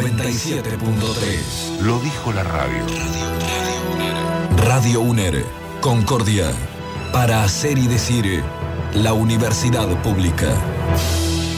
97.3. Lo dijo la radio. Radio UNER, Concordia, para hacer y decir la universidad pública.